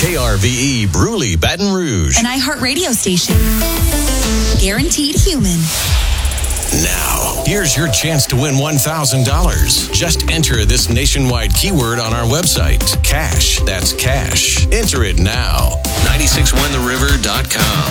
KRVE Bruley, Baton Rouge. An iHeartRadio station. Guaranteed human. Now, here's your chance to win $1,000. Just enter this nationwide keyword on our website. Cash. That's cash. Enter it now. 961theriver.com.